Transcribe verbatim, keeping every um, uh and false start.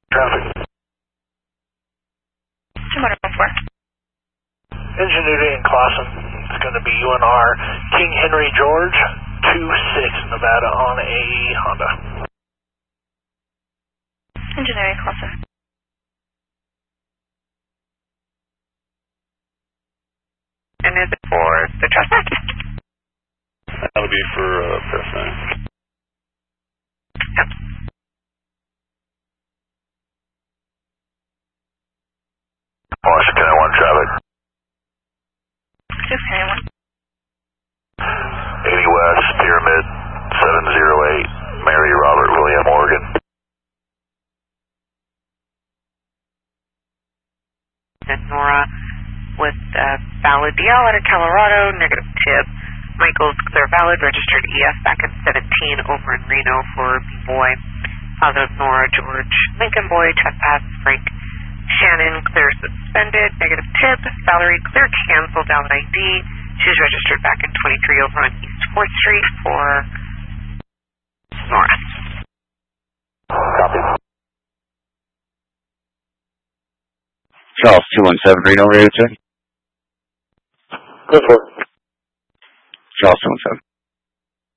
Traffic. two one four. Ingenuity and Clausen. It's going to be U N R King Henry George, two six Nevada on a Honda. Ingenuity Clausen. And is it for the trespass? That'll be for uh, Pathfinder. Yep. Washington one traffic. six one. eighty West, Pyramid, seven zero eight, Mary Robert William, Oregon. And Nora with uh, valid D L out of Colorado, negative tip. Michael's clear valid, registered E F back in seventeen over in Reno for B-Boy. Positive Nora, George, Lincoln Boy, trespass, Frank Shannon, clear suspended, negative tip. Valerie, clear canceled, valid I D. She's registered back in twenty-three over on East fourth Street for Nora. Copy. Charles, two one seven, Reno, radio check. Good for it. Charles, two one seven.